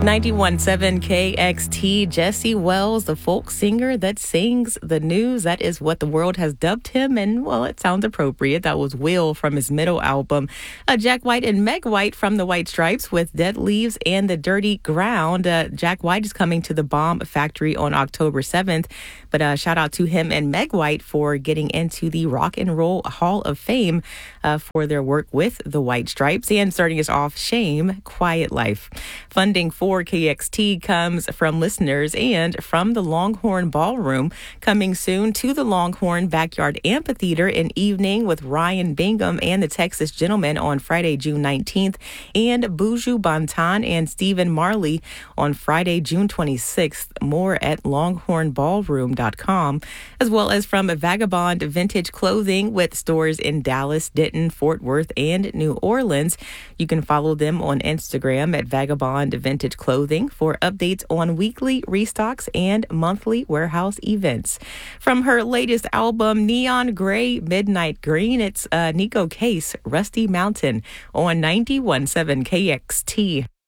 91.7 KXT, Jesse Wells, the folk singer that sings the news. That is what the world has dubbed him, and, well, it sounds appropriate. That was Will from his middle album. Jack White and Meg White from the White Stripes with Dead Leaves and the Dirty Ground. Jack White is coming to the Bomb Factory on October 7th, but shout out to him and Meg White for getting into the Rock and Roll Hall of Fame for their work with the White Stripes. And starting us off, Shame, Quiet Life. Funding for KXT comes from listeners and from the Longhorn Ballroom, coming soon to the Longhorn Backyard Amphitheater an evening with Ryan Bingham and the Texas Gentlemen on Friday, June 19th, and Buju Banton and Stephen Marley on Friday, June 26th. More at longhornballroom.com, as well as from Vagabond Vintage Clothing with stores in Dallas, Denton, Fort Worth, and New Orleans. You can follow them on Instagram at Vagabond Vintage Clothing for updates on weekly restocks and monthly warehouse events. From her latest album, Neon Gray, Midnight Green, it's Nico Case, Rusty Mountain on 91.7 KXT.